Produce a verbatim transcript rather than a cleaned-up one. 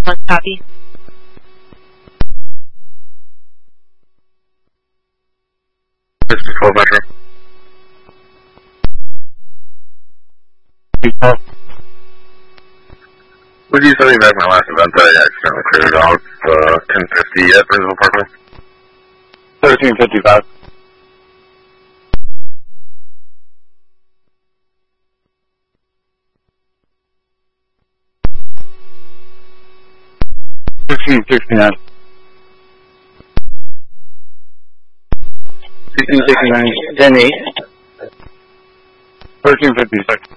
One copy. sixty-four Metro. Would you send me back my last event that I accidentally cleared out, uh, ten fifty at Brisbane Parkway? thirteen fifty-five. sixteen sixty-nine. sixteen sixty-nine, ten eight. thirteen fifty-six.